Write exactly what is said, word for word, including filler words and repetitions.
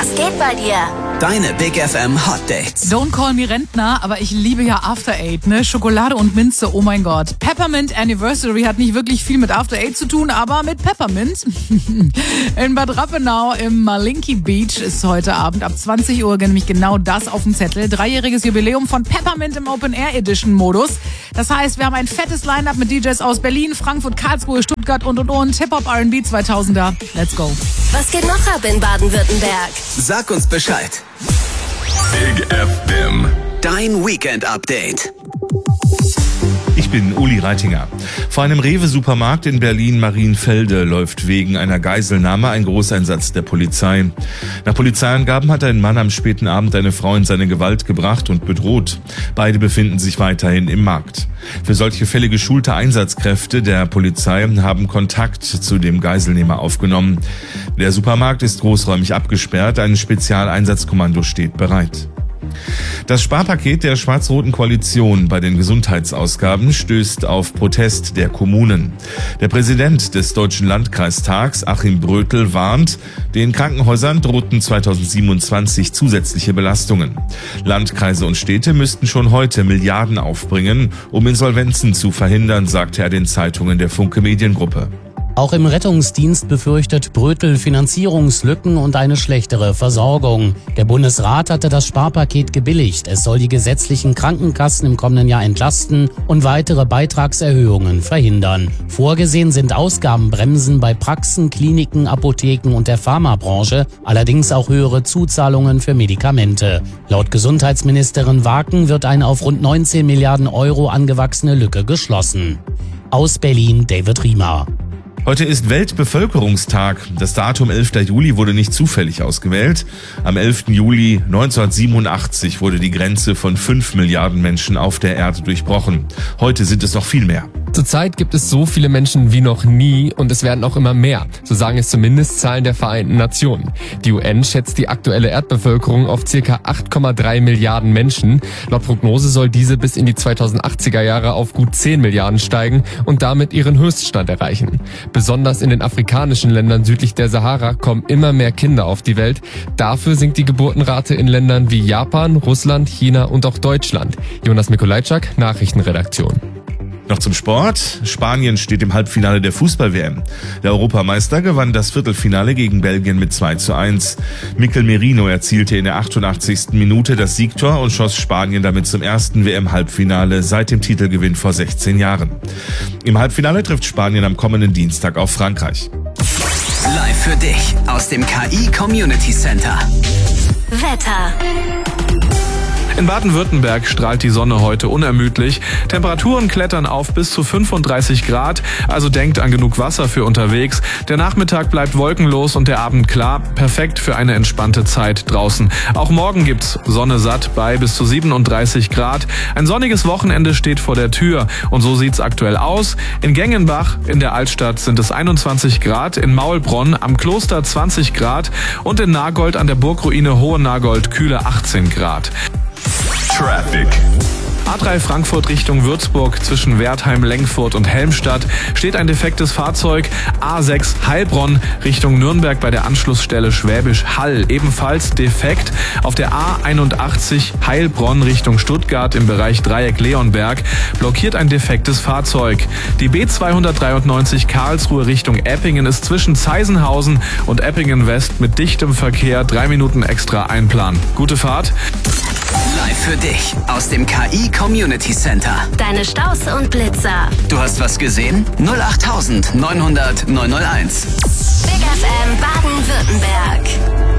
Was geht bei dir? Deine Big F M Hot Dates. Don't call me Rentner, aber ich liebe ja After Eight, ne? Schokolade und Minze, oh mein Gott. Peppermint Anniversary hat nicht wirklich viel mit After Eight zu tun, aber mit Peppermint. In Bad Rappenau im Malinki Beach ist heute Abend ab zwanzig Uhr nämlich genau das auf dem Zettel. Dreijähriges Jubiläum von Peppermint im Open Air Edition Modus. Das heißt, wir haben ein fettes Line-Up mit D Js aus Berlin, Frankfurt, Karlsruhe, Stuttgart und und und. Hip-Hop, R and B zweitausender. Let's go. Was geht noch ab in Baden-Württemberg? Sag uns Bescheid. Big F M. Dein Weekend-Update. Ich bin Uli Reitinger. Vor einem Rewe-Supermarkt in Berlin-Marienfelde läuft wegen einer Geiselnahme ein Großeinsatz der Polizei. Nach Polizeiangaben hat ein Mann am späten Abend eine Frau in seine Gewalt gebracht und bedroht. Beide befinden sich weiterhin im Markt. Für solche Fälle geschulte Einsatzkräfte der Polizei haben Kontakt zu dem Geiselnehmer aufgenommen. Der Supermarkt ist großräumig abgesperrt, ein Spezialeinsatzkommando steht bereit. Das Sparpaket der schwarz-roten Koalition bei den Gesundheitsausgaben stößt auf Protest der Kommunen. Der Präsident des Deutschen Landkreistags, Achim Brötel, warnt, den Krankenhäusern drohten zweitausendsiebenundzwanzig zusätzliche Belastungen. Landkreise und Städte müssten schon heute Milliarden aufbringen, um Insolvenzen zu verhindern, sagte er den Zeitungen der Funke Mediengruppe. Auch im Rettungsdienst befürchtet Brötel Finanzierungslücken und eine schlechtere Versorgung. Der Bundesrat hatte das Sparpaket gebilligt. Es soll die gesetzlichen Krankenkassen im kommenden Jahr entlasten und weitere Beitragserhöhungen verhindern. Vorgesehen sind Ausgabenbremsen bei Praxen, Kliniken, Apotheken und der Pharmabranche, allerdings auch höhere Zuzahlungen für Medikamente. Laut Gesundheitsministerin Waken wird eine auf rund neunzehn Milliarden Euro angewachsene Lücke geschlossen. Aus Berlin David Riemer. Heute ist Weltbevölkerungstag. Das Datum elfter Juli wurde nicht zufällig ausgewählt. Am elften Juli neunzehnhundertsiebenundachtzig wurde die Grenze von fünf Milliarden Menschen auf der Erde durchbrochen. Heute sind es noch viel mehr. Zurzeit gibt es so viele Menschen wie noch nie und es werden auch immer mehr. So sagen es zumindest Zahlen der Vereinten Nationen. Die U N schätzt die aktuelle Erdbevölkerung auf ca. acht Komma drei Milliarden Menschen. Laut Prognose soll diese bis in die zweitausendachtziger Jahre auf gut zehn Milliarden steigen und damit ihren Höchststand erreichen. Besonders in den afrikanischen Ländern südlich der Sahara kommen immer mehr Kinder auf die Welt. Dafür sinkt die Geburtenrate in Ländern wie Japan, Russland, China und auch Deutschland. Jonas Mikolajczak, Nachrichtenredaktion. Noch zum Sport. Spanien steht im Halbfinale der Fußball-W M. Der Europameister gewann das Viertelfinale gegen Belgien mit zwei zu eins. Mikel Merino erzielte in der achtundachtzigsten Minute das Siegtor und schoss Spanien damit zum ersten W M-Halbfinale seit dem Titelgewinn vor sechzehn Jahren. Im Halbfinale trifft Spanien am kommenden Dienstag auf Frankreich. Live für dich aus dem K I Community Center. Wetter. In Baden-Württemberg strahlt die Sonne heute unermüdlich. Temperaturen klettern auf bis zu fünfunddreißig Grad, also denkt an genug Wasser für unterwegs. Der Nachmittag bleibt wolkenlos und der Abend klar. Perfekt für eine entspannte Zeit draußen. Auch morgen gibt's Sonne satt bei bis zu siebenunddreißig Grad. Ein sonniges Wochenende steht vor der Tür und so sieht's aktuell aus. In Gengenbach in der Altstadt sind es einundzwanzig Grad, in Maulbronn am Kloster zwanzig Grad und in Nagold an der Burgruine Hohe Nagold kühle achtzehn Grad. Traffic. A drei Frankfurt Richtung Würzburg zwischen Wertheim, Lengfurt und Helmstadt steht ein defektes Fahrzeug. A sechs Heilbronn Richtung Nürnberg bei der Anschlussstelle Schwäbisch Hall ebenfalls defekt. Auf der A einundachtzig Heilbronn Richtung Stuttgart im Bereich Dreieck Leonberg blockiert ein defektes Fahrzeug. Die B zweihundertdreiundneunzig Karlsruhe Richtung Eppingen ist zwischen Zeisenhausen und Eppingen West mit dichtem Verkehr drei Minuten extra einplanen. Gute Fahrt. Live für dich aus dem K I Community Center. Deine Staus und Blitzer. Du hast was gesehen? null acht neunhundert neunhundert neunhunderteins. Big F M Baden-Württemberg.